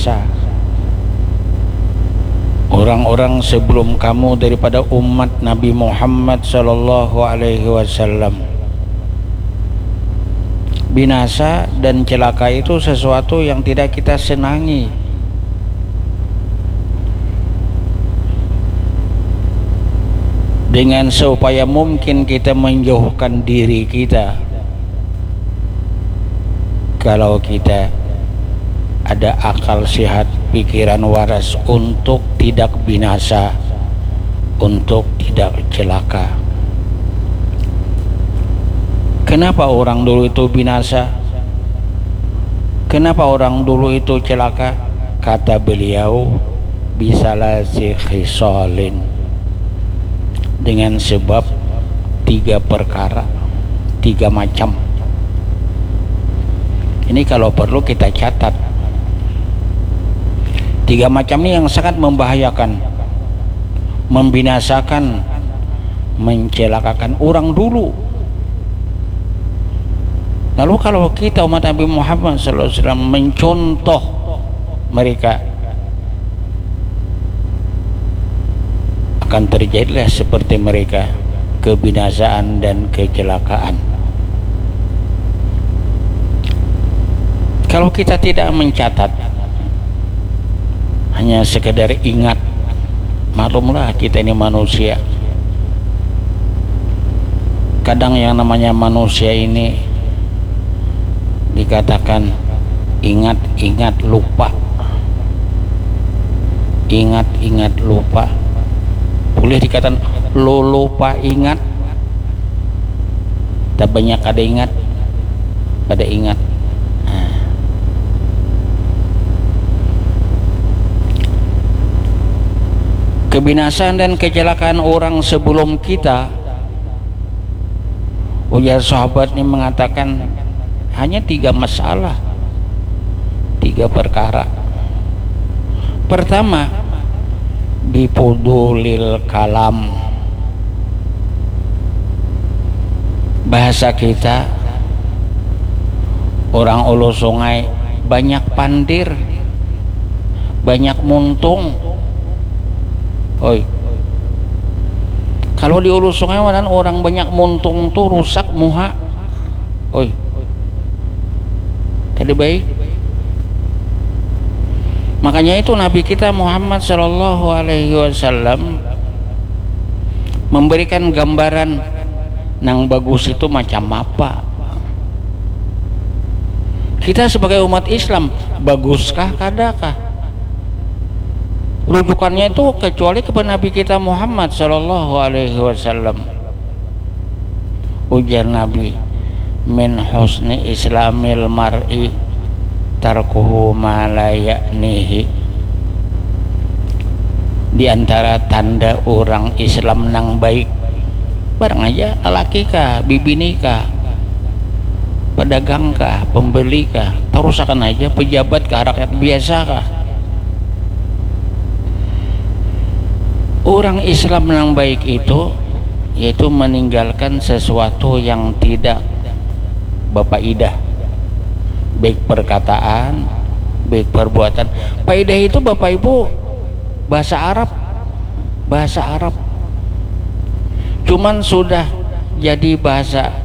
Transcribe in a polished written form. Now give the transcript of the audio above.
binasa. Orang-orang sebelum kamu daripada umat Nabi Muhammad sallallahu alaihi wasallam, binasa dan celaka itu sesuatu yang tidak kita senangi. Dengan seupaya mungkin kita menjauhkan diri kita, kalau kita ada akal sehat, pikiran waras untuk tidak binasa, untuk tidak celaka. Kenapa orang dulu itu binasa? Kenapa orang dulu itu celaka? Kata beliau, bisalasi khisalin, dengan sebab 3 perkara, 3 macam. Ini kalau perlu kita catat. 3 macam ini yang sangat membahayakan, membinasakan, mencelakakan orang dulu. Lalu kalau kita umat Nabi Muhammad SAW mencontoh mereka, akan terjadilah seperti mereka, kebinasaan dan kecelakaan. Kalau kita tidak mencatat, hanya sekedar ingat, maklumlah kita ini manusia. Kadang yang namanya manusia ini dikatakan ingat-ingat lupa, ingat-ingat lupa. Boleh dikatakan lo lupa ingat, tak banyak ada ingat pada ingat. Kebinasaan dan kecelakaan orang sebelum kita, ujar sahabat ini mengatakan hanya 3 masalah, 3 perkara. Pertama, bifudulil kalam, bahasa kita orang ulu sungai banyak pandir, banyak muntung. Oi, kalau di ulu sungai orang banyak muntung tuh rusak muha. Oi, tadi baik. Makanya itu Nabi kita Muhammad sallallahu alaihi wasallam memberikan gambaran nang bagus itu macam apa. Kita sebagai umat Islam baguskah kadakah? Rujukannya itu kecuali kepada Nabi kita Muhammad sallallahu alaihi wasallam. Ujar Nabi, min husni islamil mar'i tarkuhu ma la ya'nihi. Di antara tanda orang Islam nang baik, barang aja lelaki kah, bibini kah, pedagang kah, pembeli kah, terusakan aja, pejabat kah, rakyat biasa kah, orang Islam yang baik itu yaitu meninggalkan sesuatu yang tidak bapaidah, baik perkataan, baik perbuatan. Faidah itu Bapak Ibu bahasa Arab, bahasa Arab. Cuman sudah jadi bahasa